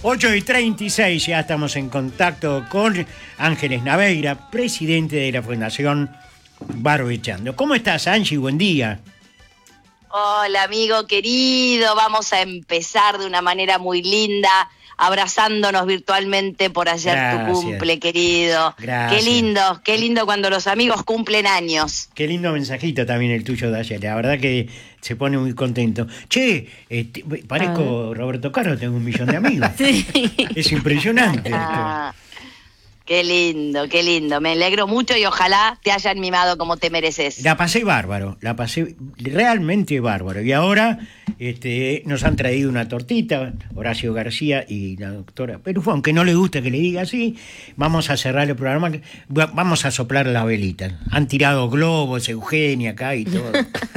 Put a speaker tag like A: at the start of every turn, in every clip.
A: 8:36, ya estamos en contacto con Ángeles Naveira, presidente de la Fundación Barbechando. ¿Cómo estás, Angie? Buen día.
B: Hola, amigo querido. Vamos a empezar de una manera muy linda, abrazándonos virtualmente por ayer. Gracias. Tu cumple, querido.
A: Gracias.
B: Qué lindo cuando los amigos cumplen años.
A: Qué lindo mensajito también el tuyo de ayer. La verdad que se pone muy contento. Che, parezco Roberto Carlos, tengo 1 millón de amigos. Sí. Es impresionante esto.
B: Qué lindo. Me alegro mucho y ojalá te hayan mimado como te mereces.
A: La pasé bárbaro, realmente bárbaro. Y ahora nos han traído una tortita, Horacio García y la doctora Perufo, aunque no le gusta que le diga así, vamos a cerrar el programa, vamos a soplar la velita. Han tirado globos, Eugenia acá y todo.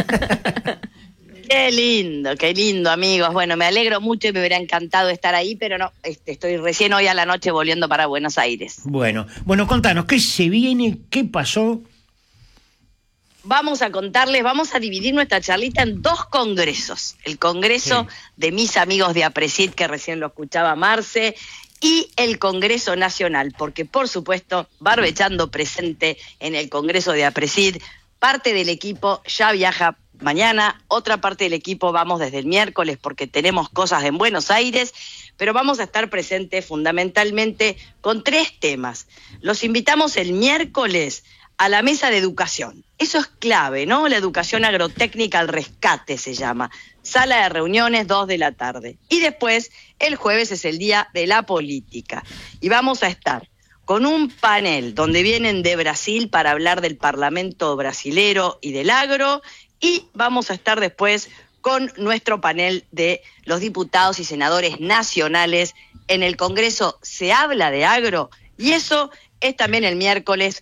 B: Qué lindo, amigos. Bueno, me alegro mucho y me hubiera encantado estar ahí, pero no, estoy recién hoy a la noche volviendo para Buenos Aires.
A: Bueno, contanos, ¿qué se viene? ¿Qué pasó?
B: Vamos a dividir nuestra charlita en 2 congresos. El congreso de mis amigos de APRESID, que recién lo escuchaba Marce, y el Congreso Nacional, porque por supuesto, Barbechando presente en el Congreso de APRESID, parte del equipo ya viaja mañana, otra parte del equipo vamos desde el miércoles porque tenemos cosas en Buenos Aires, pero vamos a estar presentes fundamentalmente con 3 temas. Los invitamos el miércoles a la mesa de educación. Eso es clave, ¿no? La educación agrotécnica al rescate se llama. Sala de reuniones, 2 de la tarde. Y después, el jueves es el día de la política. Y vamos a estar con un panel donde vienen de Brasil para hablar del Parlamento brasilero y del agro, y vamos a estar después con nuestro panel de los diputados y senadores nacionales. En el Congreso se habla de agro, y eso es también el miércoles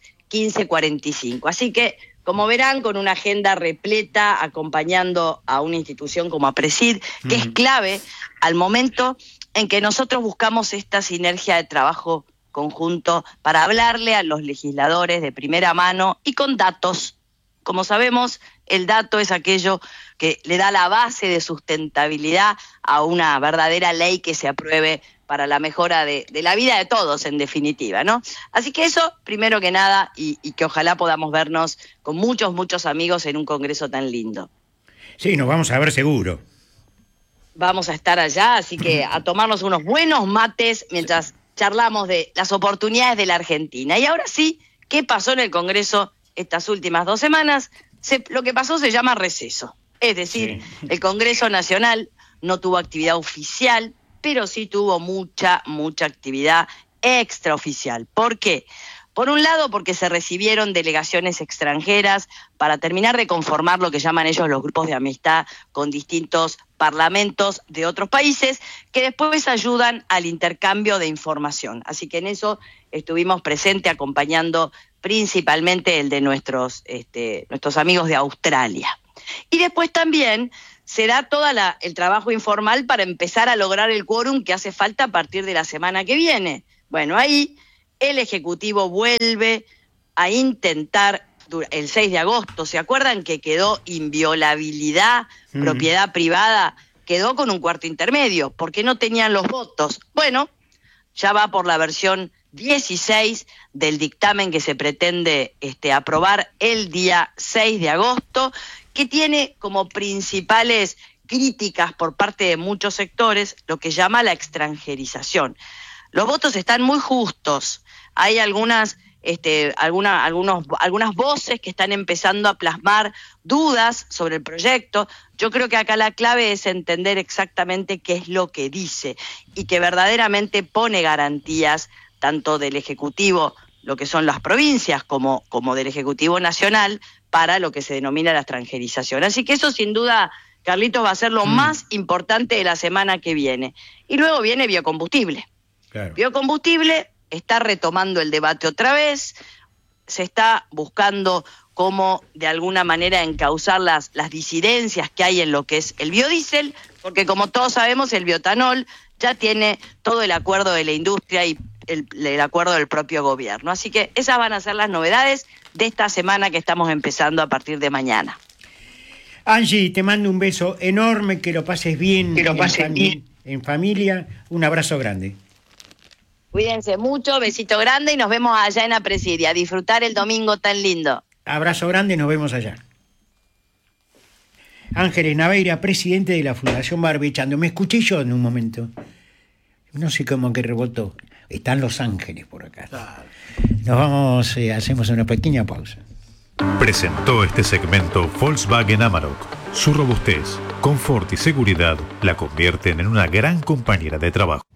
B: 15:45. Así que, como verán, con una agenda repleta, acompañando a una institución como APRESID, que es clave al momento en que nosotros buscamos esta sinergia de trabajo conjunto para hablarle a los legisladores de primera mano y con datos. Como sabemos, el dato es aquello que le da la base de sustentabilidad a una verdadera ley que se apruebe para la mejora de la vida de todos, en definitiva, ¿no? Así que eso, primero que nada, y que ojalá podamos vernos con muchos amigos en un congreso tan lindo.
A: Sí, nos vamos a ver seguro.
B: Vamos a estar allá, así que a tomarnos unos buenos mates mientras charlamos de las oportunidades de la Argentina. Y ahora sí, ¿qué pasó en el Congreso estas últimas 2 semanas? Lo que pasó se llama receso. Es decir, el Congreso Nacional no tuvo actividad oficial, pero sí tuvo mucha actividad extraoficial. ¿Por qué? Por un lado, porque se recibieron delegaciones extranjeras para terminar de conformar lo que llaman ellos los grupos de amistad con distintos parlamentos de otros países, que después ayudan al intercambio de información. Así que en eso estuvimos presentes acompañando principalmente el de nuestros amigos de Australia. Y después también se da todo el trabajo informal para empezar a lograr el quórum que hace falta a partir de la semana que viene. Bueno, ahí el Ejecutivo vuelve a intentar el 6 de agosto. ¿Se acuerdan que quedó inviolabilidad, propiedad privada? Quedó con un cuarto intermedio, porque no tenían los votos. Bueno, ya va por la versión 16 del dictamen que se pretende aprobar el día 6 de agosto, que tiene como principales críticas por parte de muchos sectores lo que llama la extranjerización. Los votos están muy justos. Hay algunas voces que están empezando a plasmar dudas sobre el proyecto. Yo creo que acá la clave es entender exactamente qué es lo que dice y que verdaderamente pone garantías tanto del Ejecutivo, lo que son las provincias, como del Ejecutivo Nacional, para lo que se denomina la extranjerización. Así que eso sin duda, Carlitos, va a ser lo más importante de la semana que viene. Y luego viene biocombustible. Claro. Biocombustible está retomando el debate otra vez, se está buscando cómo de alguna manera encauzar las disidencias que hay en lo que es el biodiesel, porque como todos sabemos el biotanol ya tiene todo el acuerdo de la industria y el acuerdo del propio gobierno. Así que esas van a ser las novedades de esta semana que estamos empezando a partir de mañana.
A: Angie, te mando un beso enorme, que lo pases bien. en familia. Un abrazo grande.
B: Cuídense mucho, besito grande y nos vemos allá en Apresidia. A disfrutar el domingo tan lindo.
A: Abrazo grande y nos vemos allá. Ángeles Naveira, presidente de la Fundación Barbechando. Me escuché yo en un momento. No sé cómo que rebotó. Están Los Ángeles por acá. Nos vamos, hacemos una pequeña pausa.
C: Presentó este segmento Volkswagen Amarok. Su robustez, confort y seguridad la convierten en una gran compañera de trabajo.